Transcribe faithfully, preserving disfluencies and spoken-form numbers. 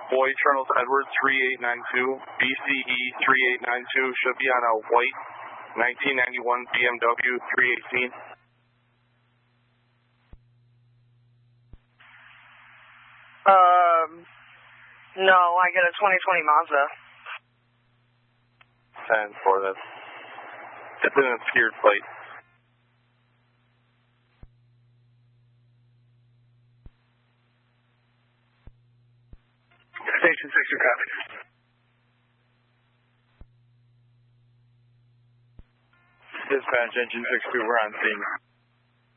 Boy Charles Edwards three eight nine two, B C E three eight nine two, should be on a white nineteen ninety-one B M W three eighteen. Um, no, I get a twenty twenty Mazda. ten four, that's, it's an obscured plate. Station six, your copy. Dispatch, engine six two, we're on scene.